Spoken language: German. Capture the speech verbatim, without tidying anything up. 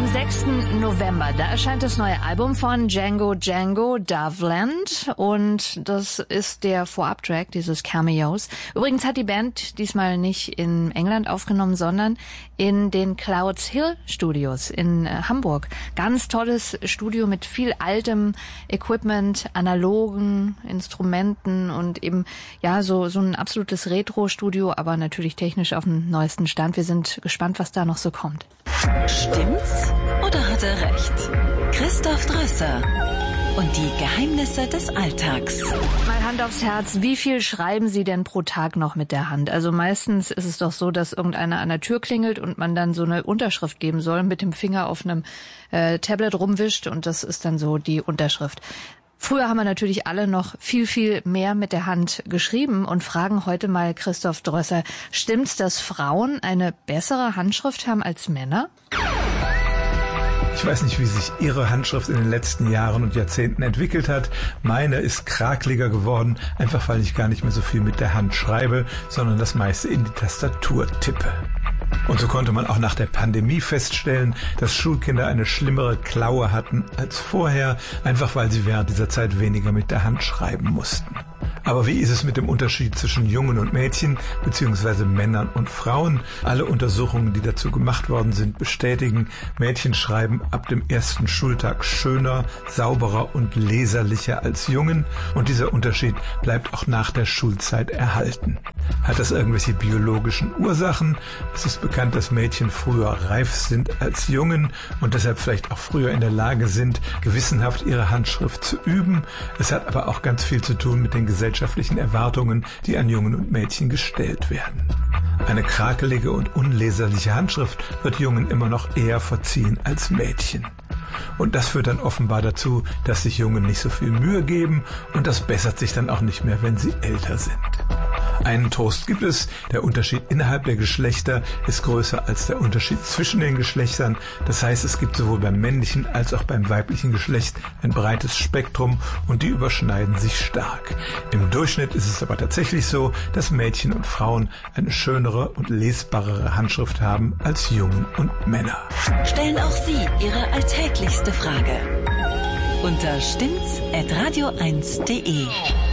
sechsten November, da erscheint das neue Album von Django Django, Doveland, und das ist der Vorabtrack dieses Cameos. Übrigens hat die Band diesmal nicht in England aufgenommen, sondern in den Clouds Hill Studios in äh, Hamburg. Ganz tolles Studio mit viel altem Equipment, analogen Instrumenten und eben ja so so ein absolutes Retro-Studio, aber natürlich technisch auf dem neuesten Stand. Wir sind gespannt, was da noch so kommt. Stimmt's oder hat er recht? Christoph Drösser und die Geheimnisse des Alltags. Mal Hand aufs Herz, wie viel schreiben Sie denn pro Tag noch mit der Hand? Also meistens ist es doch so, dass irgendeiner an der Tür klingelt und man dann so eine Unterschrift geben soll, mit dem Finger auf einem äh, Tablet rumwischt, und das ist dann so die Unterschrift. Früher haben wir natürlich alle noch viel, viel mehr mit der Hand geschrieben und fragen heute mal Christoph Drösser, stimmt's, dass Frauen eine bessere Handschrift haben als Männer? Ich weiß nicht, wie sich Ihre Handschrift in den letzten Jahren und Jahrzehnten entwickelt hat. Meine ist krakeliger geworden, einfach weil ich gar nicht mehr so viel mit der Hand schreibe, sondern das meiste in die Tastatur tippe. Und so konnte man auch nach der Pandemie feststellen, dass Schulkinder eine schlimmere Klaue hatten als vorher, einfach weil sie während dieser Zeit weniger mit der Hand schreiben mussten. Aber wie ist es mit dem Unterschied zwischen Jungen und Mädchen bzw. Männern und Frauen? Alle Untersuchungen, die dazu gemacht worden sind, bestätigen, Mädchen schreiben ab dem ersten Schultag schöner, sauberer und leserlicher als Jungen, und dieser Unterschied bleibt auch nach der Schulzeit erhalten. Hat das irgendwelche biologischen Ursachen? Es ist bekannt, dass Mädchen früher reif sind als Jungen und deshalb vielleicht auch früher in der Lage sind, gewissenhaft ihre Handschrift zu üben. Es hat aber auch ganz viel zu tun mit den gesellschaftlichen Erwartungen, die an Jungen und Mädchen gestellt werden. Eine krakelige und unleserliche Handschrift wird Jungen immer noch eher verziehen als Mädchen. Und das führt dann offenbar dazu, dass sich Jungen nicht so viel Mühe geben, und das bessert sich dann auch nicht mehr, wenn sie älter sind. Einen Trost gibt es: Der Unterschied innerhalb der Geschlechter ist größer als der Unterschied zwischen den Geschlechtern. Das heißt, es gibt sowohl beim männlichen als auch beim weiblichen Geschlecht ein breites Spektrum, und die überschneiden sich stark. Im Durchschnitt ist es aber tatsächlich so, dass Mädchen und Frauen eine schönere und lesbarere Handschrift haben als Jungen und Männer. Stellen auch Sie Ihre alltäglichste Frage unter stimmt's at radio eins punkt de.